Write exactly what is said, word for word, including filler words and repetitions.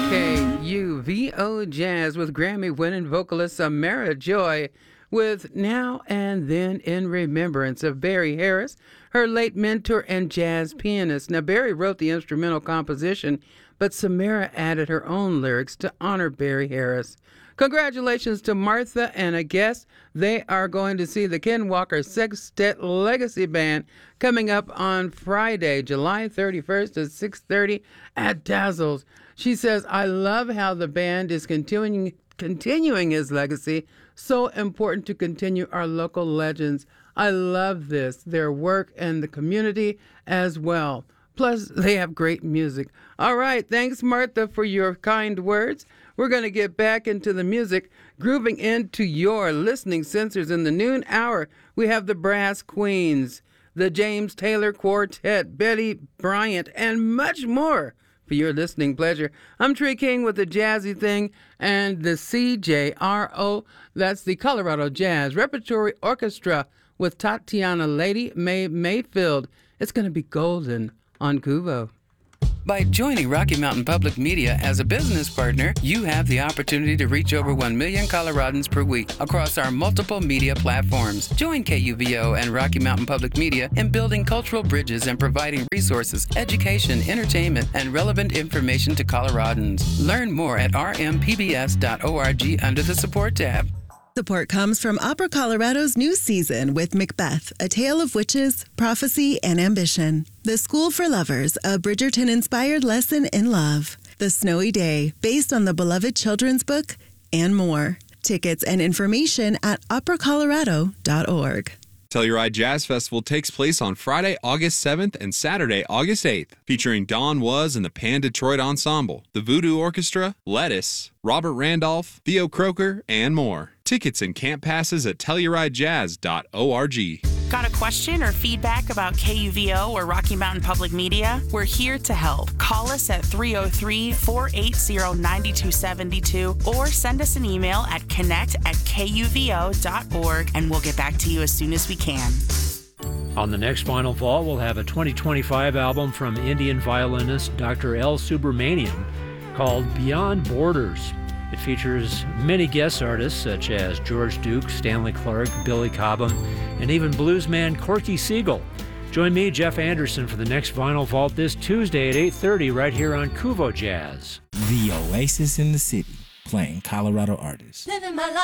K U V O Jazz with Grammy-winning vocalist Samara Joy with Now and Then in remembrance of Barry Harris, her late mentor and jazz pianist. Now, Barry wrote the instrumental composition, but Samara added her own lyrics to honor Barry Harris. Congratulations to Martha and a guest. They are going to see the Ken Walker Sextet Legacy Band coming up on Friday, July thirty-first at six thirty at Dazzles. She says, I love how the band is continuing continuing his legacy. So important to continue our local legends. I love this, their work and the community as well. Plus, they have great music. All right, thanks, Martha, for your kind words. We're going to get back into the music, grooving into your listening sensors in the noon hour. We have the Brass Queens, the James Taylor Quartet, Betty Bryant, and much more for your listening pleasure. I'm Tree King with the Jazzy Thing and the C J R O. That's the Colorado Jazz Repertory Orchestra with Tatiana Lady Mae Mayfield. It's going to be golden on Kuvo. By joining Rocky Mountain Public Media as a business partner, you have the opportunity to reach over one million Coloradans per week across our multiple media platforms. Join K U V O and Rocky Mountain Public Media in building cultural bridges and providing resources, education, entertainment, and relevant information to Coloradans. Learn more at r m p b s dot org under the Support tab. Support comes from Opera Colorado's new season with Macbeth, A Tale of Witches, Prophecy, and Ambition. The School for Lovers, a Bridgerton-inspired lesson in love. The Snowy Day, based on the beloved children's book, and more. Tickets and information at opera colorado dot org. Telluride Jazz Festival takes place on Friday, August seventh and Saturday, August eighth, featuring Don Was and the Pan Detroit Ensemble, the Voodoo Orchestra, Lettuce, Robert Randolph, Theo Croker, and more. Tickets and camp passes at telluride jazz dot org. Got a question or feedback about K U V O or Rocky Mountain Public Media? We're here to help. Call us at three oh three, four eight zero, nine two seven two or send us an email at connect at k u v o dot org and we'll get back to you as soon as we can. On the next Vinyl Vault, we'll have a twenty twenty-five album from Indian violinist Doctor L. Subramaniam called Beyond Borders. It features many guest artists such as George Duke, Stanley Clark, Billy Cobham, and even bluesman Corky Siegel. Join me, Jeff Anderson, for the next Vinyl Vault this Tuesday at eight thirty right here on Kuvo Jazz. The oasis in the city, playing Colorado artists.